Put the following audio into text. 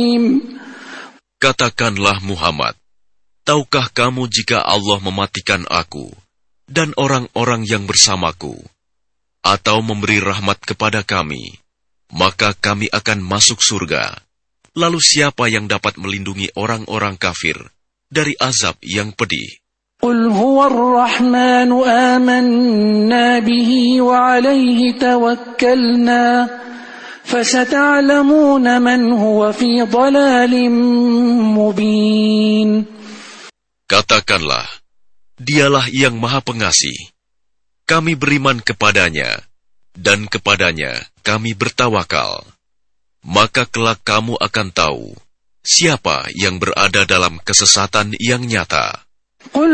رحيم. Katakanlah Muhammad, tahukah kamu jika Allah mematikan aku dan orang-orang yang bersamaku, atau memberi rahmat kepada kami, maka kami akan masuk surga. Lalu siapa yang dapat melindungi orang-orang kafir dari azab yang pedih? قل هو الرحمن آمنا به وعليه توكلنا فستعلمون من هو في ضلال مبين. Katakanlah, dialah yang Maha Pengasih. Kami beriman kepadanya, dan kepadanya kami bertawakal. Maka kelak kamu akan tahu siapa yang berada dalam kesesatan yang nyata.